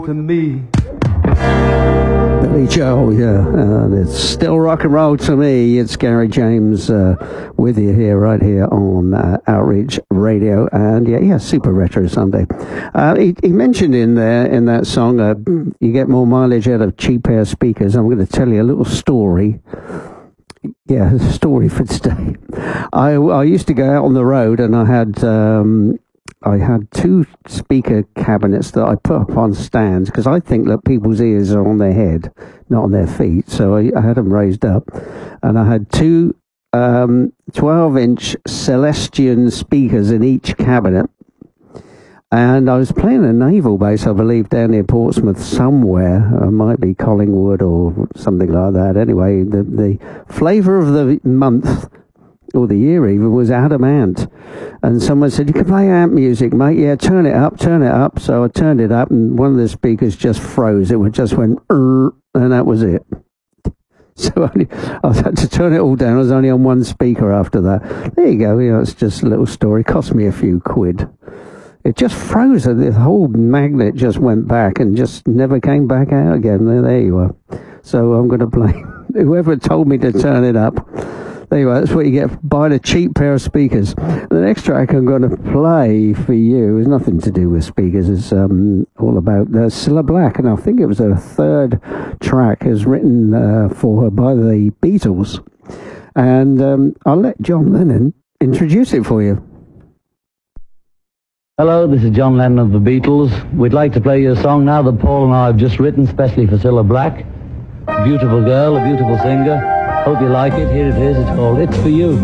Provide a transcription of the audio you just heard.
to me. Billy Joel, yeah. It's still rock and roll to me. It's Gary James with you here, right here on Outreach Radio. And yeah, Super Retro Sunday. He mentioned in there, in that song, you get more mileage out of cheap air speakers. I'm going to tell you a little story. Yeah, a story for today. I used to go out on the road and I had two speaker cabinets that I put up on stands because I think that people's ears are on their head, not on their feet. So I had them raised up, and I had two 12-inch Celestion speakers in each cabinet. And I was playing a naval base, I believe, down near Portsmouth somewhere. It might be Collingwood or something like that. Anyway, the flavour of the month, or the year even, was Adam Ant. And someone said, you can play Ant music, mate. Yeah, turn it up. So I turned it up, and one of the speakers just froze. It just went, and that was it. So I had to turn it all down. I was only on one speaker after that. There you go. It's just a little story. Cost me a few quid. It just froze. The whole magnet just went back and just never came back out again. There you are. So I'm going to blame whoever told me to turn it up. There you are. That's what you get for buying a cheap pair of speakers. The next track I'm going to play for you is nothing to do with speakers. It's all about Cilla Black, and I think it was her third track, is written for her by the Beatles. And I'll let John Lennon introduce it for you. Hello, this is John Lennon of the Beatles. We'd like to play you a song now that Paul and I have just written specially for Cilla Black. A beautiful girl, a beautiful singer. Hope you like it. Here it is. It's called It's For You.